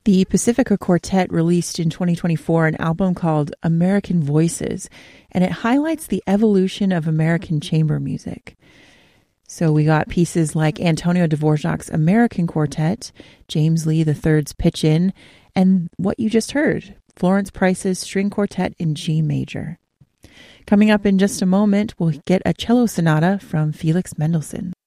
The Pacifica Quartet released in 2024 an album called American Voices, and it highlights the evolution of American chamber music. So we got pieces like Antonio Dvorak's American Quartet, James Lee III's Pitch In, and what you just heard, Florence Price's String Quartet in G major. Coming up in just a moment, we'll get a cello sonata from Felix Mendelssohn.